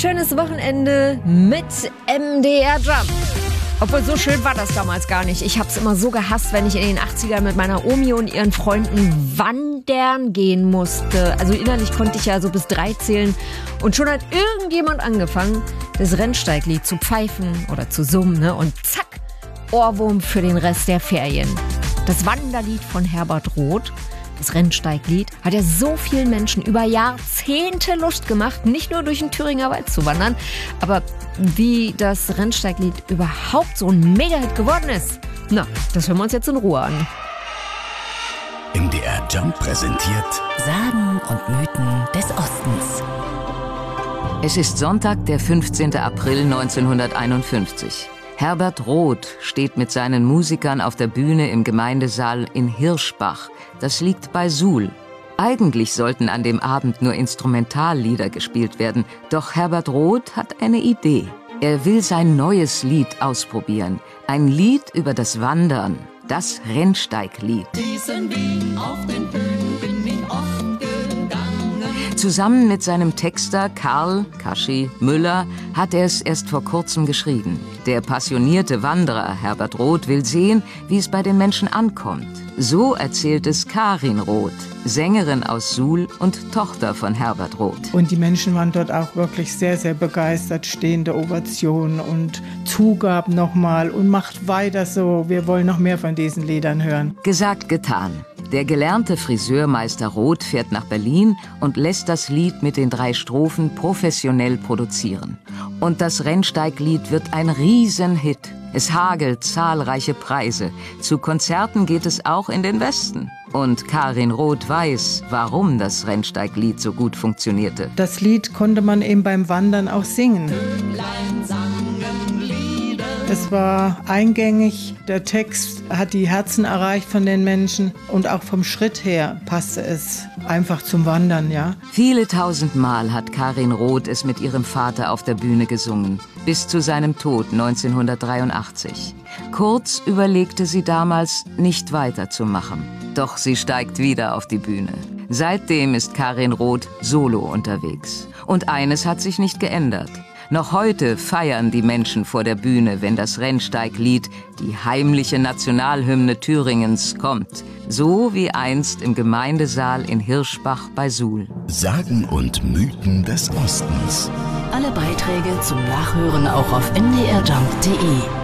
schönes Wochenende mit MDR Jump. Obwohl, so schön war das damals gar nicht. Ich hab's immer so gehasst, wenn ich in den 80ern mit meiner Omi und ihren Freunden wandern gehen musste. Also innerlich konnte ich ja so bis 3 zählen. Und schon hat irgendjemand angefangen, das Rennsteiglied zu pfeifen oder zu summen, ne? Und zack, Ohrwurm für den Rest der Ferien. Das Wanderlied von Herbert Roth, das Rennsteiglied, hat ja so vielen Menschen über Jahrzehnte Lust gemacht, nicht nur durch den Thüringer Wald zu wandern, aber wie das Rennsteiglied überhaupt so ein Mega-Hit geworden ist, na, das hören wir uns jetzt in Ruhe an. MDR Jump präsentiert Sagen und Mythen des Ostens. Es ist Sonntag, der 15. April 1951. Herbert Roth steht mit seinen Musikern auf der Bühne im Gemeindesaal in Hirschbach. Das liegt bei Suhl. Eigentlich sollten an dem Abend nur Instrumentallieder gespielt werden, doch Herbert Roth hat eine Idee. Er will sein neues Lied ausprobieren. Ein Lied über das Wandern, das Rennsteiglied. Diesen Weg auf den Höhen bin ich oft gegangen. Zusammen mit seinem Texter Karl Kaschi Müller hat er es erst vor kurzem geschrieben. Der passionierte Wanderer Herbert Roth will sehen, wie es bei den Menschen ankommt. So erzählt es Karin Roth, Sängerin aus Suhl und Tochter von Herbert Roth. Und die Menschen waren dort auch wirklich sehr, sehr begeistert, stehende Ovationen und Zugaben nochmal und macht weiter so, wir wollen noch mehr von diesen Liedern hören. Gesagt, getan. Der gelernte Friseurmeister Roth fährt nach Berlin und lässt das Lied mit den 3 Strophen professionell produzieren. Und das Rennsteiglied wird ein Riesenhit. Es hagelt zahlreiche Preise. Zu Konzerten geht es auch in den Westen. Und Karin Roth weiß, warum das Rennsteiglied so gut funktionierte. Das Lied konnte man eben beim Wandern auch singen. Es war eingängig, der Text hat die Herzen erreicht von den Menschen und auch vom Schritt her passte es einfach zum Wandern, ja. Viele tausend Mal hat Karin Roth es mit ihrem Vater auf der Bühne gesungen, bis zu seinem Tod 1983. Kurz überlegte sie damals, nicht weiterzumachen. Doch sie steigt wieder auf die Bühne. Seitdem ist Karin Roth solo unterwegs. Und eines hat sich nicht geändert. Noch heute feiern die Menschen vor der Bühne, wenn das Rennsteiglied, die heimliche Nationalhymne Thüringens, kommt. So wie einst im Gemeindesaal in Hirschbach bei Suhl. Sagen und Mythen des Ostens. Alle Beiträge zum Nachhören auch auf mdrjump.de.